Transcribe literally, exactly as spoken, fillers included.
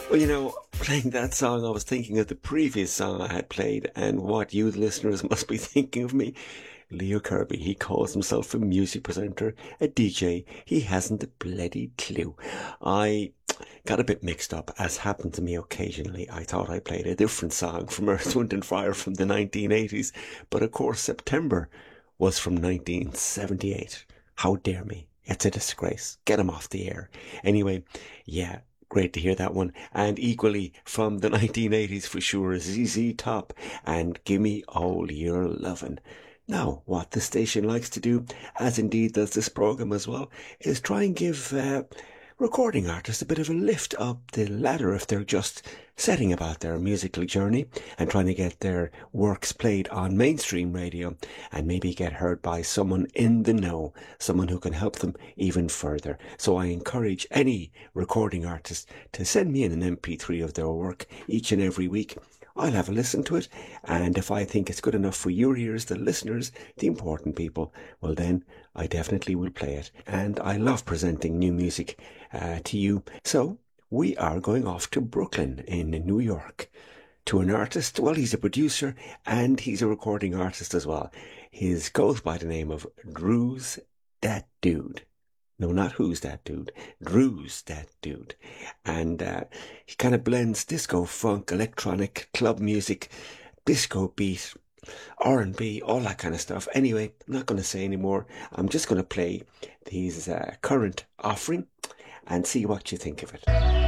Well, you know, playing that song, I was thinking of the previous song I had played and what you listeners must be thinking of me. Leo Kirby, he calls himself a music presenter, a D J. He hasn't a bloody clue. I got a bit mixed up, as happened to me occasionally. I thought I played a different song from Earth, Wind and Fire from the nineteen eighties, but of course September was from nineteen seventy-eight. How dare me? It's a disgrace. Get him off the air. Anyway, yeah, great to hear that one. And equally from the nineteen eighties for sure, Z Z Top and Gimme All Your Lovin'. Now, what the station likes to do, as indeed does this programme as well, is try and give uh, recording artists a bit of a lift up the ladder if they're just setting about their musical journey and trying to get their works played on mainstream radio and maybe get heard by someone in the know, someone who can help them even further. So I encourage any recording artist to send me in an M P three of their work each and every week. I'll have a listen to it, and if I think it's good enough for your ears, the listeners, the important people, well then I definitely will play it. And I love presenting new music uh, to you. So we are going off to Brooklyn in New York to an artist. Well, he's a producer and he's a recording artist as well. His goes by the name of Drew's Dat Dude. No, not Who's That Dude. Drew's That Dude. And uh, he kind of blends disco, funk, electronic, club music, disco beat, R and B, all that kind of stuff. Anyway, I'm not going to say any more. I'm just going to play his uh, current offering and see what you think of it.